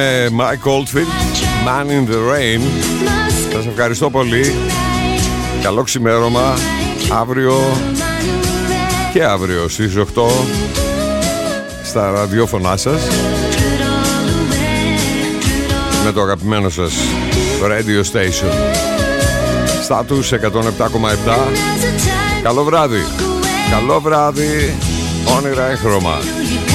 Mike Oldfield, Man in the Rain. Σας ευχαριστώ πολύ. Καλό ξημέρωμα. Αύριο στις 8 στα ραδιόφωνά σας με το αγαπημένο σας radio station Status 107,7. Καλό βράδυ. Καλό βράδυ. Όνειρα έγχρωμα.